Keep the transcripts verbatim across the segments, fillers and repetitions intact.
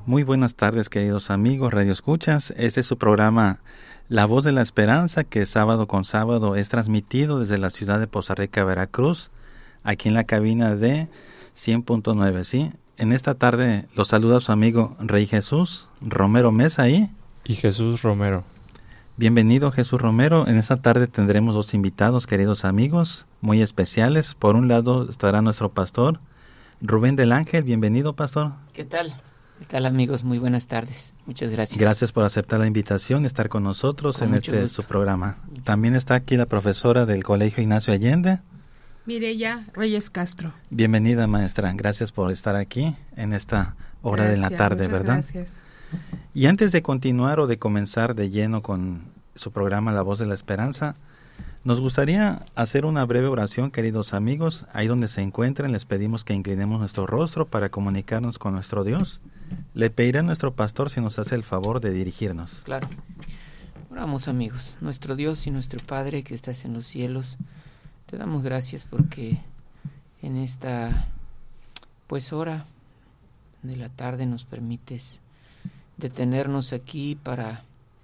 Muy buenas tardes, queridos amigos Radio Escuchas. Este es su programa La Voz de la Esperanza, que sábado con sábado es transmitido desde la ciudad de Poza Rica, Veracruz, aquí en la cabina de cien punto nueve, ¿sí? En esta tarde los saluda su amigo Rey Jesús Romero Mesa ahí. Y Jesús Romero. Bienvenido, Jesús Romero. En esta tarde tendremos dos invitados, queridos amigos, muy especiales. Por un lado estará nuestro pastor Rubén del Ángel. Bienvenido, pastor. ¿Qué tal? ¿Qué tal, amigos? Muy buenas tardes. Muchas gracias. Gracias por aceptar la invitación y estar con nosotros Con en mucho este gusto. su programa. También está aquí la profesora del Colegio Ignacio Allende. Mireya Reyes Castro. Bienvenida, maestra. Gracias por estar aquí en esta hora Gracias, de la tarde, muchas ¿verdad? Gracias. Y antes de continuar o de comenzar de lleno con su programa La Voz de la Esperanza, nos gustaría hacer una breve oración, queridos amigos. Ahí donde se encuentren, les pedimos que inclinemos nuestro rostro para comunicarnos con nuestro Dios. Le pediré a nuestro pastor si nos hace el favor de dirigirnos. Claro. Oramos, amigos. Nuestro Dios y nuestro Padre que estás en los cielos, te damos gracias porque en esta pues hora de la tarde nos permites detenernos aquí para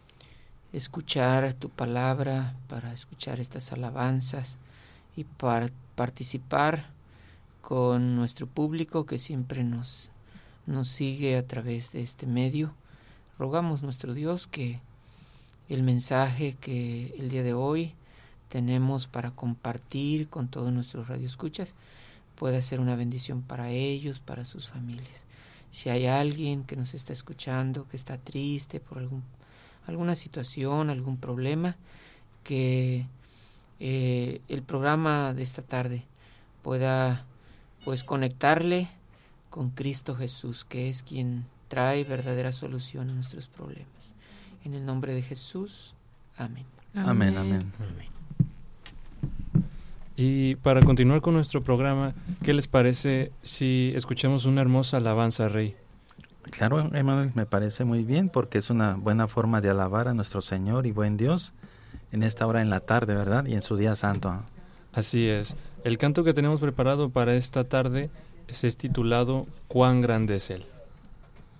escuchar tu palabra, para escuchar estas alabanzas y para participar con nuestro público que siempre nos, nos sigue a través de este medio. Rogamos, nuestro Dios, que el mensaje que el día de hoy tenemos para compartir con todos nuestros radioescuchas pueda ser una bendición para ellos, para sus familias. Si hay alguien que nos está escuchando, que está triste por algún alguna situación, algún problema, que eh, el programa de esta tarde pueda pues conectarle con Cristo Jesús, que es quien trae verdadera solución a nuestros problemas. En el nombre de Jesús, amén. Amén, amén. Amén. Y para continuar con nuestro programa, ¿qué les parece si escuchamos una hermosa alabanza, Rey? Claro, Emanuel, me parece muy bien porque es una buena forma de alabar a nuestro Señor y buen Dios en esta hora en la tarde, ¿verdad? Y en su día santo. Así es. El canto que tenemos preparado para esta tarde es titulado «Cuán grande es Él».